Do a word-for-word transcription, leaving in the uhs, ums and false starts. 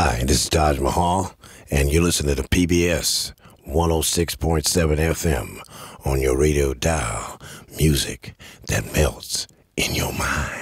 Hi, this is Taj Mahal, and you're listening to P B S one oh six point seven F M on your radio dial. Music that melts in your mind.